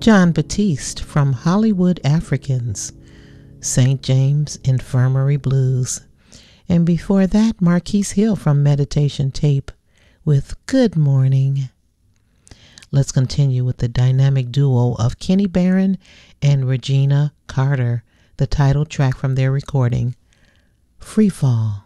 John Batiste from Hollywood Africans, St. James Infirmary Blues. And before that, Marquise Hill from Meditation Tape with Good Morning. Let's continue with the dynamic duo of Kenny Barron and Regina Carter, the title track from their recording, Free Fall.